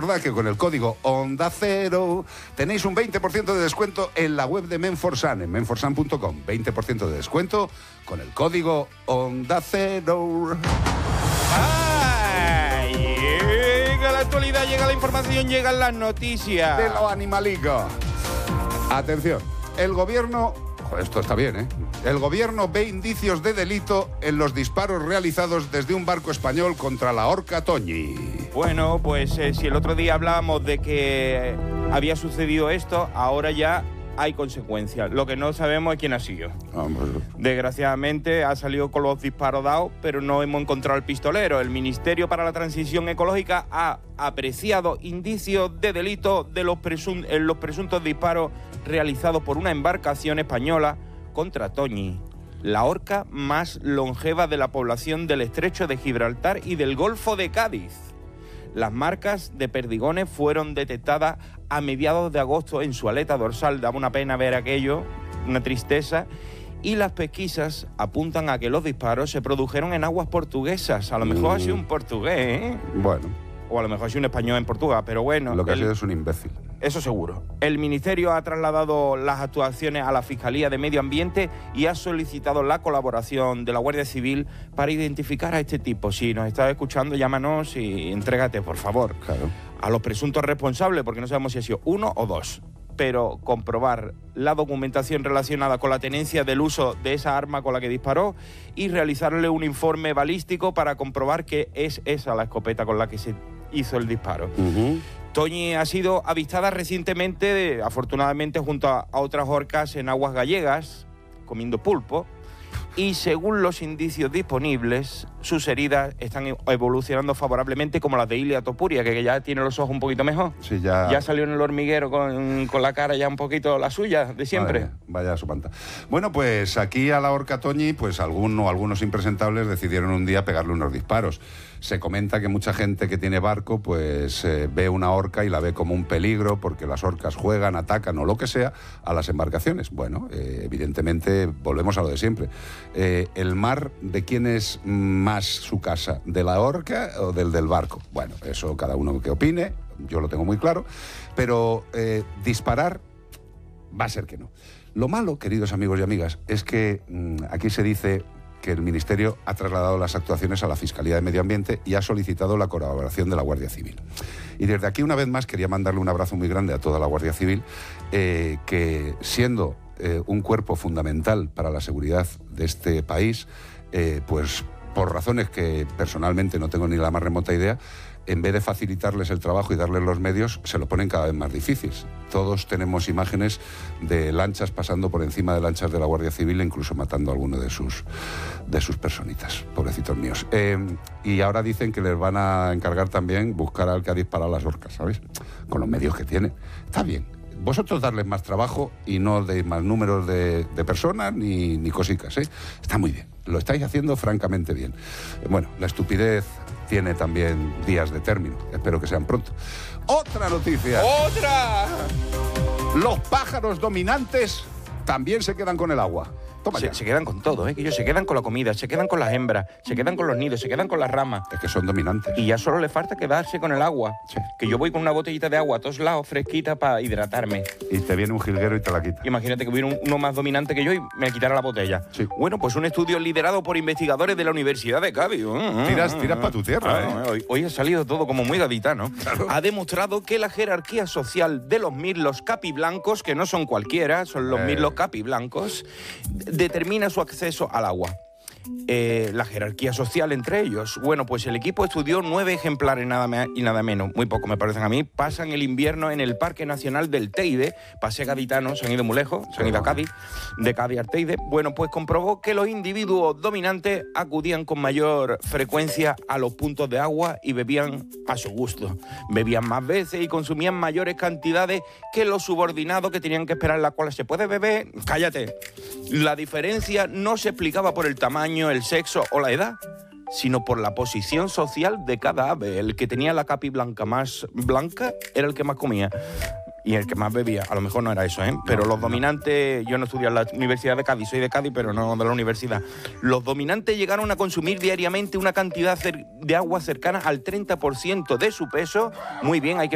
recordad que con el código Onda Cero tenéis un 20% de descuento en la web de Menforsan, en menforsan.com. 20% de descuento con el código Onda Cero. Llega la actualidad, llega la información, llegan las noticias. De lo animalico. Atención, el gobierno... Esto está bien, ¿eh? El gobierno ve indicios de delito en los disparos realizados desde un barco español contra la Orca Toñi. Bueno, pues si el otro día hablábamos de que había sucedido esto, ahora ya hay consecuencias. Lo que no sabemos es quién ha sido. Desgraciadamente ha salido con los disparos dados, pero no hemos encontrado al pistolero. El Ministerio para la Transición Ecológica ha apreciado indicios de delito de los presuntos disparos realizados por una embarcación española contra Toñi, la orca más longeva de la población del Estrecho de Gibraltar y del Golfo de Cádiz. Las marcas de perdigones fueron detectadas a mediados de agosto en su aleta dorsal. Daba una pena ver aquello, una tristeza. Y las pesquisas apuntan a que los disparos se produjeron en aguas portuguesas. A lo mejor ha sido un portugués, ¿eh? Bueno. O a lo mejor ha sido un español en Portugal, pero bueno. Lo que ha sido es un imbécil. Eso seguro. El Ministerio ha trasladado las actuaciones a la Fiscalía de Medio Ambiente y ha solicitado la colaboración de la Guardia Civil para identificar a este tipo. Si nos estás escuchando, llámanos y entrégate, por favor. Claro. A los presuntos responsables, porque no sabemos si ha sido uno o dos. Pero comprobar la documentación relacionada con la tenencia del uso de esa arma con la que disparó y realizarle un informe balístico para comprobar que es esa la escopeta con la que se hizo el disparo. Toñi ha sido avistada recientemente, afortunadamente, junto a otras orcas en aguas gallegas, comiendo pulpo, y según los indicios disponibles, sus heridas están evolucionando favorablemente, como las de Ilia Topuria, que ya tiene los ojos un poquito mejor. Sí, ya salió en el hormiguero con la cara ya un poquito la suya, de siempre. Vaya su panta. Bueno, pues aquí a la orca Toñi, pues algunos impresentables decidieron un día pegarle unos disparos. Se comenta que mucha gente que tiene barco pues ve una orca y la ve como un peligro porque las orcas juegan, atacan o lo que sea a las embarcaciones. Bueno, evidentemente volvemos a lo de siempre. ¿El mar de quién es más su casa? ¿De la orca o del barco? Bueno, eso cada uno que opine, yo lo tengo muy claro, pero disparar va a ser que no. Lo malo, queridos amigos y amigas, es que aquí se dice que el Ministerio ha trasladado las actuaciones a la Fiscalía de Medio Ambiente y ha solicitado la colaboración de la Guardia Civil. Y desde aquí, una vez más, quería mandarle un abrazo muy grande a toda la Guardia Civil, que siendo un cuerpo fundamental para la seguridad de este país, pues por razones que personalmente no tengo ni la más remota idea, en vez de facilitarles el trabajo y darles los medios, se lo ponen cada vez más difíciles. Todos tenemos imágenes de lanchas pasando por encima de lanchas de la Guardia Civil e incluso matando a alguno de sus personitas, pobrecitos míos. Y ahora dicen que les van a encargar también buscar al que ha disparado las orcas, ¿sabes? Con los medios que tiene. Está bien. Vosotros darles más trabajo y no de más números de personas ni cositas, ¿eh? Está muy bien. Lo estáis haciendo francamente bien. Bueno, la estupidez tiene también días de término. Espero que sean pronto. ¡Otra noticia! ¡Otra! Los pájaros dominantes también se quedan con el agua. Toma ya. Se quedan con todo, que ellos se quedan con la comida, se quedan con las hembras, se quedan con los nidos, se quedan con las ramas. Es que son dominantes. Y ya solo le falta quedarse con el agua. Sí. Que yo voy con una botellita de agua a todos lados, fresquita, para hidratarme. Y te viene un jilguero y te la quita. Imagínate que hubiera uno más dominante que yo y me quitara la botella. Sí. Bueno, pues un estudio liderado por investigadores de la Universidad de Cádiz. Tiras para tu tierra, Hoy ha salido todo como muy gaditano. Claro. Ha demostrado que la jerarquía social de los mirlos capiblancos, que no son cualquiera, son los mirlos capiblancos, determina su acceso al agua. La jerarquía social entre ellos. Bueno, pues el equipo estudió 9 ejemplares nada más y nada menos, muy poco me parecen a mí, pasan el invierno en el Parque Nacional del Teide, pasé gaditanos, se han ido muy lejos, se han ido a Cádiz, de Cádiz al Teide. Bueno, pues comprobó que los individuos dominantes acudían con mayor frecuencia a los puntos de agua y bebían a su gusto. Bebían más veces y consumían mayores cantidades que los subordinados que tenían que esperar en la cola. ¿Se puede beber? ¡Cállate! La diferencia no se explicaba por el tamaño, el sexo o la edad, sino por la posición social de cada ave. El que tenía la capi blanca más blanca era el que más comía y el que más bebía. A lo mejor no era eso, pero los dominantes, yo no estudié en la Universidad de Cádiz, soy de Cádiz, pero no de la universidad. Los dominantes llegaron a consumir diariamente una cantidad de agua cercana al 30% de su peso. Muy bien, hay que